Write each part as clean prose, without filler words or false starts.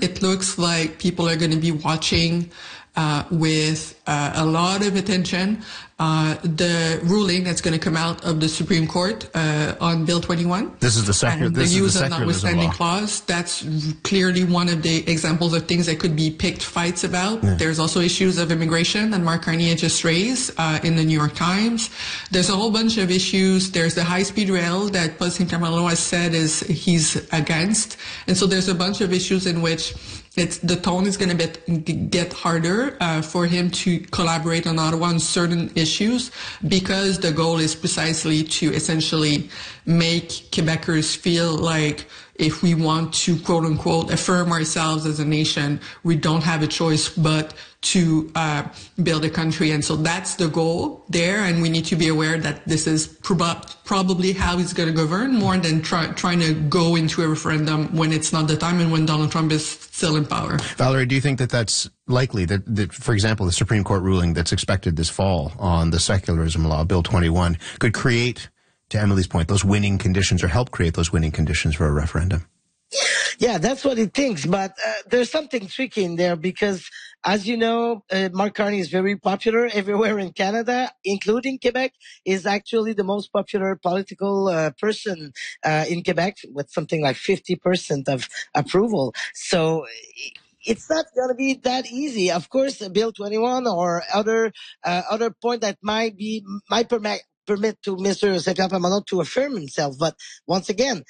it looks like people are going to be watching with a lot of attention the ruling that's going to come out of the Supreme Court on Bill 21. This is the use of notwithstanding clause. That's clearly one of the examples of things that could be picked fights about. Yeah. There's also issues of immigration that Mark Carney had just raised in the New York Times. There's a whole bunch of issues. There's the high-speed rail that Paul Saint-Pierre has said he's against. And so there's a bunch of issues in which the tone is going to get harder for him to collaborate on Ottawa on certain issues, because the goal is precisely to essentially make Quebecers feel like if we want to, quote unquote, affirm ourselves as a nation, we don't have a choice but to build a country. And so that's the goal there. And we need to be aware that this is probably how he's going to govern, more than trying to go into a referendum when it's not the time and when Donald Trump is still in power. Valerie, do you think that that's likely, that, for example, the Supreme Court ruling that's expected this fall on the secularism law, Bill 21, could create, to Emily's point, those winning conditions, or help create those winning conditions for a referendum? Yeah, that's what he thinks. But there's something tricky in there, because, as you know, Mark Carney is very popular everywhere in Canada, including Quebec. Is actually the most popular political person in Quebec, with something like 50% of approval. So it's not going to be that easy. Of course, Bill 21 or other point that might permit to Mr. Saint-Pierre Plamondon to affirm himself. But once again,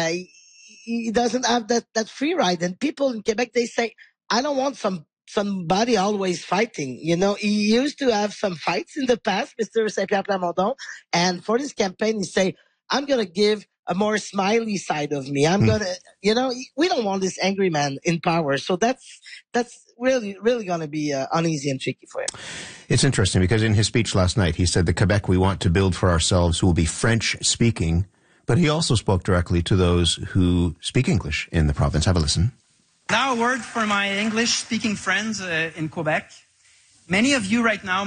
he doesn't have that free ride. And people in Quebec, they say, I don't want somebody always fighting. You know, he used to have some fights in the past, Mr. Saint-Pierre Plamondon. And for this campaign, he say, I'm going to give a more smiley side of me. I'm going to, you know, we don't want this angry man in power. So that's really going to be uneasy and tricky for him. It's interesting, because in his speech last night, he said the Quebec we want to build for ourselves will be French-speaking, but he also spoke directly to those who speak English in the province. Have a listen. Now a word for my English-speaking friends in Quebec. Many of you right now